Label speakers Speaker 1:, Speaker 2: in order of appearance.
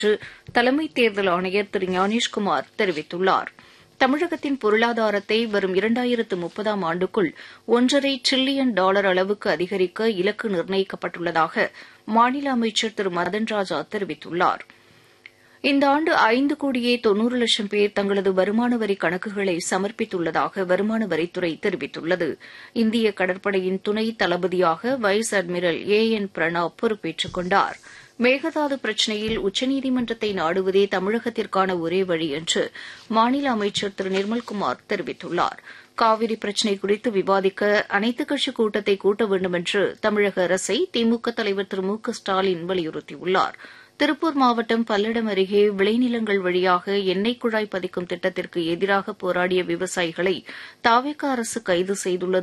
Speaker 1: என்று தலைமை தேர்தல் ஆணையர் திரு ஞானேஷ்குமார் தெரிவித்துள்ளார். தமிழகத்தின் பொருளாதாரத்தை வரும் 2030ஆம் ஆண்டுக்குள் $1.5 டிரில்லியன் அளவுக்கு அதிகரிக்க இலக்கு நிர்ணயிக்கப்பட்டுள்ளதாக மாநில அமைச்சர் திரு மதன் ராஜா தெரிவித்துள்ளார். இந்த ஆண்டு 5,90,00,000 பேர் தங்களது வருமான வரி கணக்குகளை சமர்ப்பித்துள்ளதாக வருமான வரித்துறை தெரிவித்துள்ளது. இந்திய கடற்படையின் துணை தளபதியாக வைஸ் அட்மிரல் AN பிரணாப் பொறுப்பேற்றுக் கொண்டார். மேகதாது பிரச்சினையில் உச்சநீதிமன்றத்தை நாடுவதே தமிழகத்திற்கான ஒரே வழி என்று மாநில அமைச்சர் திரு நிர்மல்குமார் தெரிவித்துள்ளார். காவிரி பிரச்சினை குறித்து விவாதிக்க அனைத்துக் கட்சிக் கூட்டத்தை கூட்ட வேண்டுமென்று தமிழக அரசை திமுக தலைவர் திரு மு.க.ஸ்டாலின் வலியுறுத்தியுள்ளார். திருப்பூர் மாவட்டம் பல்லடம் அருகே விளைநிலங்கள் வழியாக எண்ணெய் குழாய் பதிக்கும் திட்டத்திற்கு எதிராக போராடிய விவசாயிகளை தவேகா அரசு கைது செய்துள்ளது